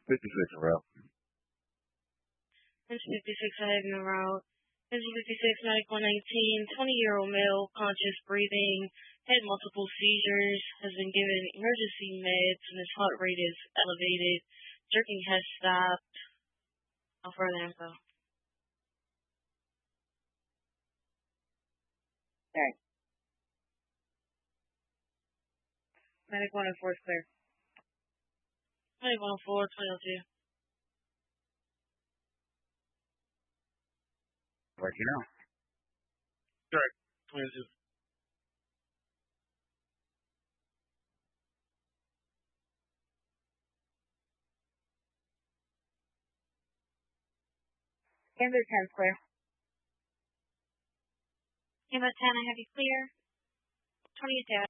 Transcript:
56 route. It's 56 ahead in the route. It's 56, medic 119, 20-year-old male, conscious breathing, had multiple seizures, has been given emergency meds, and his heart rate is elevated. Jerking has stopped. No further info. Okay. Medic 104 is clear. Medic 104, 2002. Right now. Correct. 22. Canvas 10 clear. Canvas 10, I have you clear. 27.